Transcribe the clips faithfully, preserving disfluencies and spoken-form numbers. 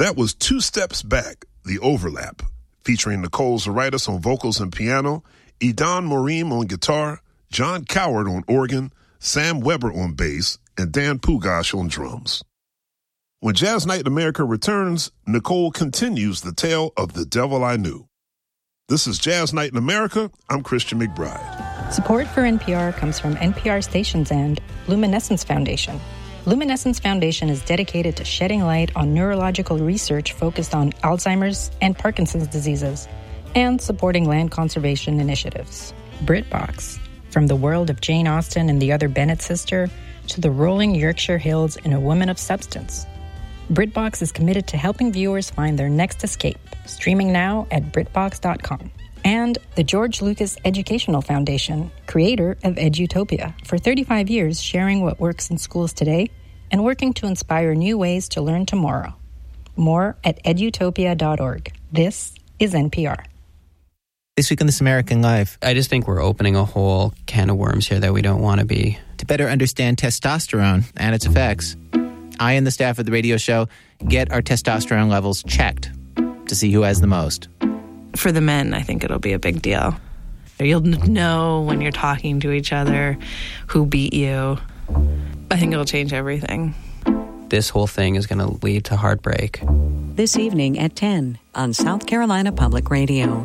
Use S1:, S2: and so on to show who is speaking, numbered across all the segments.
S1: That was Two Steps Back, The Overlap, featuring Nicole Zaritis on vocals and piano, Edan Morim on guitar, John Coward on organ, Sam Weber on bass, and Dan Pugash on drums. When Jazz Night in America returns, Nicole continues the tale of The Devil I Knew. This is Jazz Night in America. I'm Christian McBride.
S2: Support for N P R comes from N P R stations and Luminescence Foundation. Luminescence Foundation is dedicated to shedding light on neurological research focused on Alzheimer's and Parkinson's diseases, and supporting land conservation initiatives. BritBox, from the world of Jane Austen and the Other Bennett Sister to the rolling Yorkshire Hills and A Woman of Substance. BritBox is committed to helping viewers find their next escape, streaming now at britbox dot com. And the George Lucas Educational Foundation, creator of Edutopia, for thirty-five years sharing what works in schools today and working to inspire new ways to learn tomorrow. More at edutopia dot org. This is N P R.
S3: This Week on This American Life.
S4: I just think we're opening a whole can of worms here that we don't want to be.
S3: To better understand testosterone and its effects, I and the staff of the radio show get our testosterone levels checked to see who has the most.
S5: For the men, I think it'll be a big deal. You'll know when you're talking to each other who beat you. I think it'll change everything.
S4: This whole thing is going to lead to heartbreak.
S6: This evening at ten on South Carolina Public Radio.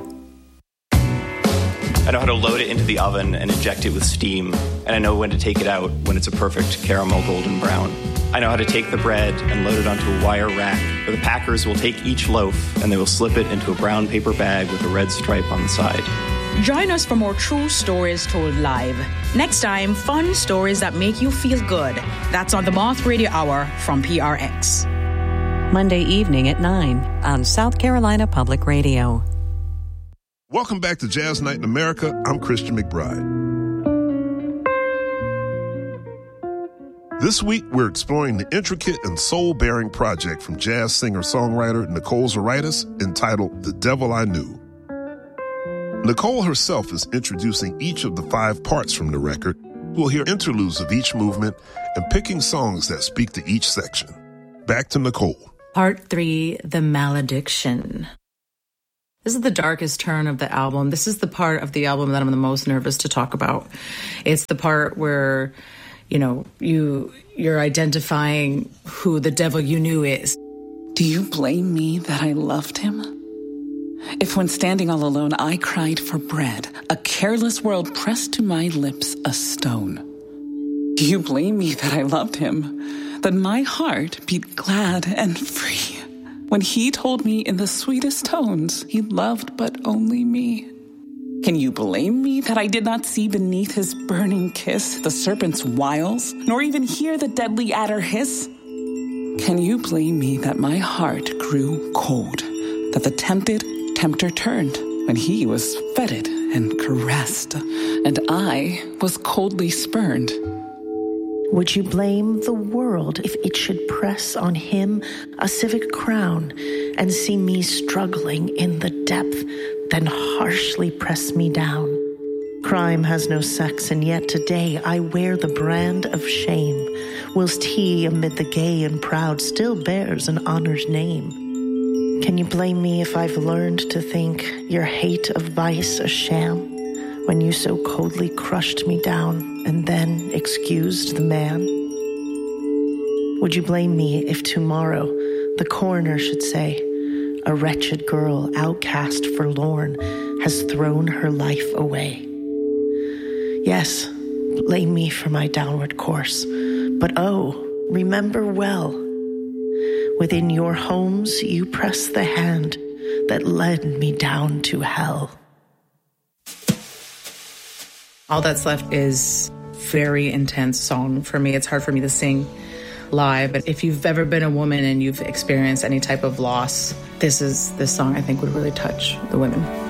S7: I know how to load it into the oven and inject it with steam, and I know when to take it out when it's a perfect caramel golden brown. I know how to take the bread and load it onto a wire rack, where the packers will take each loaf and they will slip it into a brown paper bag with a red stripe on the side.
S8: Join us for more true stories told live. Next time, fun stories that make you feel good. That's on the Moth Radio Hour from P R X.
S6: Monday evening at nine on South Carolina Public Radio.
S1: Welcome back to Jazz Night in America. I'm Christian McBride. This week, we're exploring the intricate and soul-bearing project from jazz singer-songwriter Nicole Zaritis entitled The Devil I Knew. Nicole herself is introducing each of the five parts from the record. We'll hear interludes of each movement and picking songs that speak to each section. Back to Nicole.
S9: Part three, The Malediction. This is the darkest turn of the album. This is the part of the album that I'm the most nervous to talk about. It's the part where, you know, you, you're identifying who the devil you knew is.
S10: Do you blame me that I loved him? If when standing all alone I cried for bread, a careless world pressed to my lips a stone. Do you blame me that I loved him, that my heart beat glad and free, when he told me in the sweetest tones he loved but only me? Can you blame me that I did not see beneath his burning kiss the serpent's wiles, nor even hear the deadly adder hiss? Can you blame me that my heart grew cold, that the tempted tempter turned when he was feted and caressed, and I was coldly spurned?
S11: Would you blame the world if it should press on him a civic crown and see me struggling in the depth, then harshly press me down? Crime has no sex, and yet today I wear the brand of shame, whilst he amid the gay and proud still bears an honored name. Can you blame me if I've learned to think your hate of vice a sham, when you so coldly crushed me down and then excused the man? Would you blame me if tomorrow the coroner should say, a wretched girl, outcast, forlorn, has thrown her life away? Yes, blame me for my downward course, but oh, remember well, within your homes you press the hand that led me down to hell.
S9: All That's Left is very intense song for me. It's hard for me to sing live, but if you've ever been a woman and you've experienced any type of loss, this is this song I think would really touch the women.